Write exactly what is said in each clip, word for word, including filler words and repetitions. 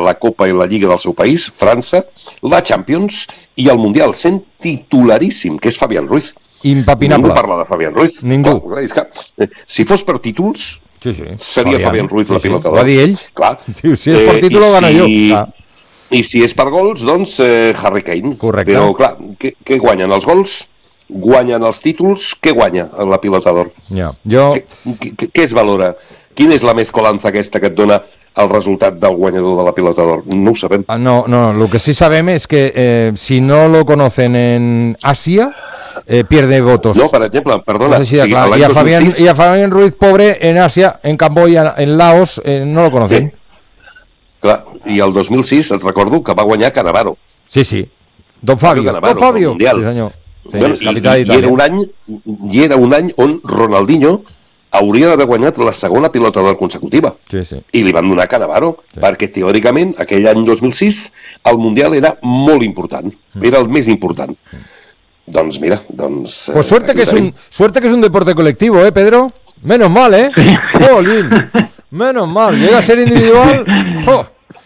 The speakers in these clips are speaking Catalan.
la Copa i la Lliga del seu país, França, la Champions i el Mundial, sent titularíssim, que és Fabián Ruiz. Impapinable. Ningú parla de Fabián Ruiz. Ningú. Clar, és que, eh, si fos per títols, sí, sí. seria Fabián, Fabián Ruiz sí, la pilota sí. d'or. Ho va dir ell. Clar. Diu, si és per títol, ho gana si... jo. Ah. I si és per gols, doncs eh, Harry Kane. Correcte. Però, clar, què, què guanyen els gols? Guanyen els títols? Què guanya la pilota d'or? Ja. Jo... Què, què, què es valora? Quina és la mezcolanza aquesta que et dona el resultat del guanyador de la pilota d'or? No ho sabem. Ah, no, no, lo que sí sabem es que eh, si no lo conocen en Asia, eh, pierde votos. No, per exemple, perdona. Pues sí, sí, claro. y, a Fabián, dos mil sis... y a Fabián Ruiz, pobre, en Asia, en Camboya, en Laos, eh, no lo conocen. Sí. Clar, i el dos mil sis et recordo que va guanyar Cannavaro. Sí, sí. Don Fabio. Cannavaro, Don Fabio. Sí, senyor. Sí, bueno, i, i, i, era un any, I era un any on Ronaldinho hauria d'haver guanyat la segona pilota d'or consecutiva. Sí, sí. I li van donar Cannavaro, sí. perquè teòricament aquell any dos mil sis el Mundial era molt important. Mm. Era el més important. Mm. Doncs mira, doncs... Pues suerte que, es un, suerte que es un deporte colectivo, ¿eh, Pedro? Menos mal, ¿eh? Jolín. Menos mal. Llega a ser individual... Oh.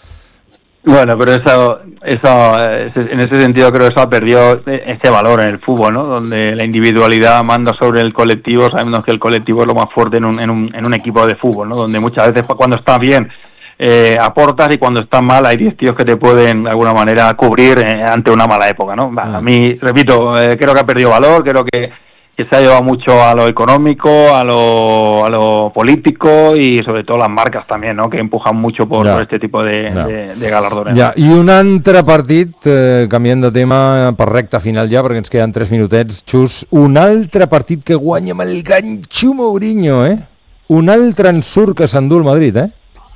Bueno, pero eso, eso, en ese sentido creo que eso perdió ese valor en el fútbol, ¿no? Donde la individualidad manda sobre el colectivo, sabemos que el colectivo es lo más fuerte en un, en un, en un equipo de fútbol, ¿no? Donde muchas veces cuando estás bien eh, aportas y cuando estás mal hay diez tíos que te pueden de alguna manera cubrir eh, ante una mala época, ¿no? A mí, repito, eh, creo que ha perdido valor, creo que que se ha llevado mucho a lo económico, a lo, a lo político y sobre todo las marcas también, ¿no? Que empujan mucho por, ja. por este tipo de, ja. de, de galardones. Ja. I un altre partit, eh, canviant de tema per recta final ja, perquè ens queden tres minutets, Xus, un altre partit que guanya amb el ganxo Mourinho, eh? Un altre ensurt que s'endú el Madrid, eh?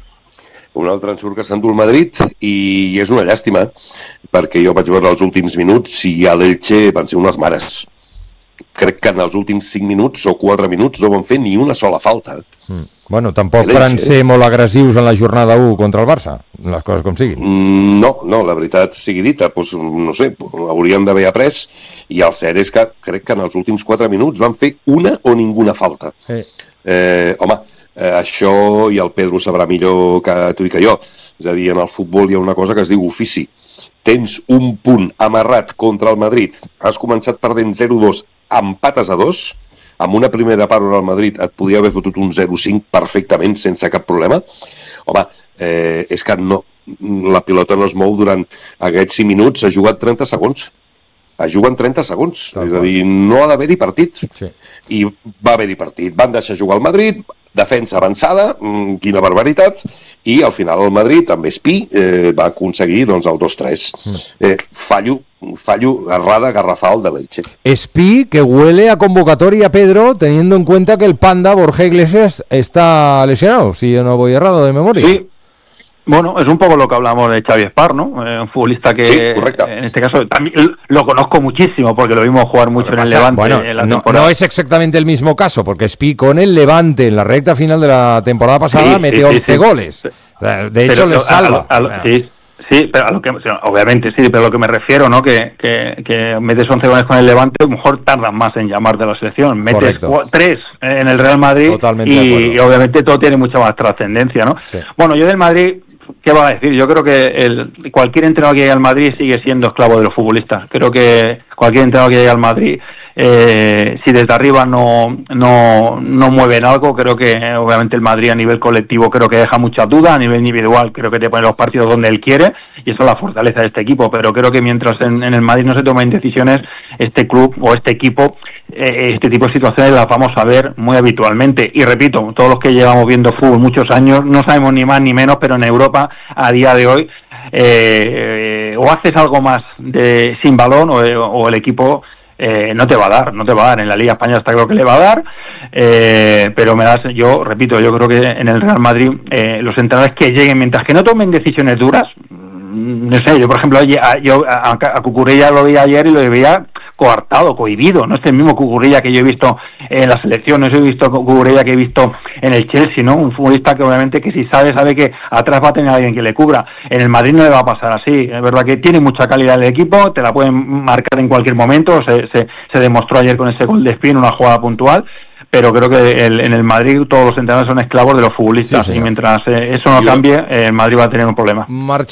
Un altre ensurt que s'endú el Madrid i és una llàstima, perquè jo vaig veure els últims minuts i a l'Elche van ser unes mares. Crec que en els últims cinc minuts o quatre minuts no van fer ni una sola falta. Mm. Bueno, tampoc van ser molt agressius en la jornada u contra el Barça, les coses com siguin. Mm, no, no, la veritat sigui dita, doncs, no sé, haurien d'haver après, i el cert és que crec que en els últims quatre minuts van fer una o ninguna falta. Sí. Eh, home, eh, això i el Pedro sabrà millor que tu i que jo. És a dir, en el futbol hi ha una cosa que es diu ofici. Tens un punt amarrat contra el Madrid, has començat perdent zero dos, empates a dos, amb una primera part on el Madrid et podia haver fotut un zero cinc perfectament, sense cap problema. Home, eh, és que no, la pilota no es mou durant aquests cinc minuts, ha jugat trenta segons. Ha jugat trenta segons, Tal és a dir, no ha d'haver-hi partit. Sí. I va haver-hi partit. Van deixar jugar el Madrid, defensa avançada, mmm, quina barbaritat, i al final el Madrid, amb Espí, eh, va aconseguir doncs, el dos tres. Eh, fallo, fallo errada garrafal de l'Elche. Espí, que huele a convocatoria, Pedro, teniendo en cuenta que el Panda, Borja Iglesias, está lesionado, si yo no voy errado de memoria. Sí. Bueno, es un poco lo que hablamos de Xavi Espar, ¿no? Eh, un futbolista que, sí, correcto. En este caso, también lo conozco muchísimo porque lo vimos jugar mucho en el pasa, Levante. Bueno, en la no, temporada. no es exactamente el mismo caso, porque Espí con el Levante en la recta final de la temporada pasada sí, metió sí, sí, once sí. goles. De hecho, le salva. A lo, a lo, sí, sí, pero a lo que, obviamente sí, pero a lo que me refiero, ¿no? Que, que, que metes once goles con el Levante, a lo mejor tardas más en llamarte a la selección. Metes tres en el Real Madrid y, y obviamente todo tiene mucha más trascendencia, ¿no? Sí. Bueno, yo del Madrid... ¿Qué va a decir? Yo creo que el, cualquier entrenador que llegue al Madrid sigue siendo esclavo de los futbolistas. Creo que cualquier entrenador que llegue al Madrid, eh, si desde arriba no, no, no mueven algo, creo que obviamente el Madrid a nivel colectivo creo que deja muchas dudas, a nivel individual creo que te pone los partidos donde él quiere y eso es la fortaleza de este equipo, pero creo que mientras en, en el Madrid no se tomen decisiones, este club o este equipo, eh, este tipo de situaciones las vamos a ver muy habitualmente. Y repito, todos los que llevamos viendo fútbol muchos años, no sabemos ni más ni menos, pero en Europa a día de hoy eh, eh, o haces algo más de sin balón o, o el equipo eh, no te va a dar, no te va a dar. En la Liga Española está claro que le va a dar, eh, pero me das, yo repito, yo creo que en el Real Madrid eh, los entrenadores que lleguen, mientras que no tomen decisiones duras, no sé, yo por ejemplo a, yo a, a Cucurella lo vi ayer y lo veía coartado, cohibido, no es el mismo Cucurella que yo he visto en la selección, no he visto Cucurella que he visto en el Chelsea, ¿no? Un futbolista que obviamente que si sabe, sabe que atrás va a tener alguien que le cubra. En el Madrid no le va a pasar así, es verdad que tiene mucha calidad el equipo, te la pueden marcar en cualquier momento, se, se, se demostró ayer con ese gol de Espín, una jugada puntual, pero creo que el, en el Madrid todos los entrenadores son esclavos de los futbolistas, sí, y mientras eh, eso no sí, cambie, el Madrid va a tener un problema. Marcha